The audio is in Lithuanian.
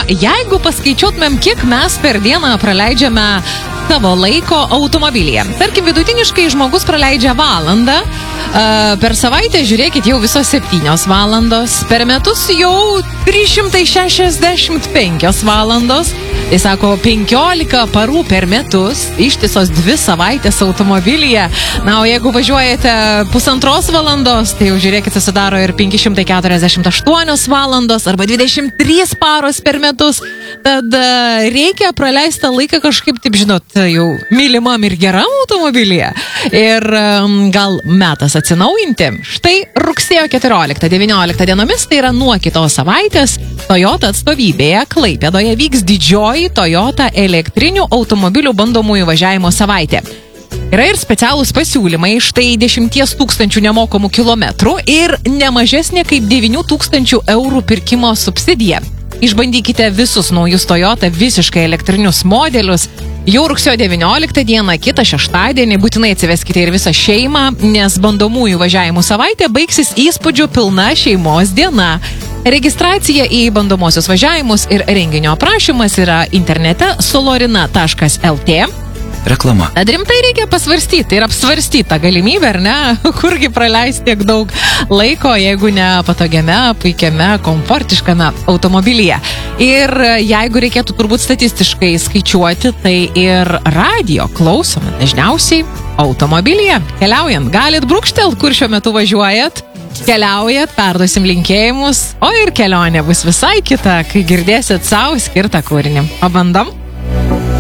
jeigu paskaičiuotumėm, kiek mes per dieną praleidžiame savo laiko automobilyje. Tarkim, vidutiniškai žmogus praleidžia valandą, per savaitę, žiūrėkit, jau visos 7 valandos, per metus jau 365 valandos, tai sako 15 parų per metus, ištisos 2 savaitės automobilyje. Na, o jeigu važiuojate 1,5 valandos, tai jau žiūrėkit, susidaro ir 548 valandos arba 23 paros per metus. Tad reikia praleisti laiką kažkaip, taip žinot, jau mylimam ir geram automobilyje. Ir gal metas atsinaujinti. Štai rugsėjo 14-19 dienomis, tai yra nuo kitos savaitės, Toyota atstovybėje Klaipėdoje vyks didžioji Toyota elektrinių automobilių bandomųjų važiavimo savaitė. Yra ir specialūs pasiūlymai, štai 10 000 nemokamų kilometrų ir nemažesnė kaip 9 000 eurų pirkimo subsidija. Išbandykite visus naujus Toyota visiškai elektrinius modelius. Jau rugsėjo 19 dieną, kitą šeštadienį, būtinai atsiveskite ir visą šeimą, nes bandomųjų važiavimų savaitė baigsis įspūdžių pilna šeimos diena. Registracija į bandomosius važiavimus ir renginio aprašymas yra internete solorina.lt. Reklama. Tad rimtai reikia pasvarstyti ir apsvarstyti tą galimybę, ar ne? Kurgi praleisti tiek daug laiko, jeigu ne patogiame, puikiame, komfortiškame automobilyje. Ir jeigu reikėtų turbūt statistiškai skaičiuoti, tai ir radio klausome dažniausiai automobilyje. Keliaujant, galit brūkštelt, kur šiuo metu važiuojat. Keliaujat, perduosim linkėjimus, o ir kelionė bus visai kita, kai girdėsit savo skirtą kūrinį. Pabandom?